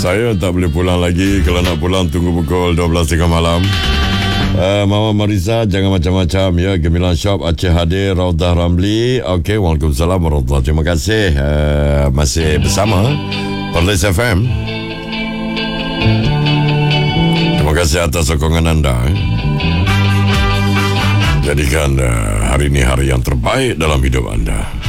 Saya tak boleh pulang lagi. Kalau nak pulang, tunggu pukul 12.30 malam. Mama Mariza, jangan macam-macam ya. Gemilang Shop, Aceh hadir, Raudah Ramli. Okey, Waalaikumsalam warahmatullahi. Terima kasih. Masih bersama Perlis FM. Terima kasih atas sokongan anda. Jadikan hari ini hari yang terbaik dalam hidup anda.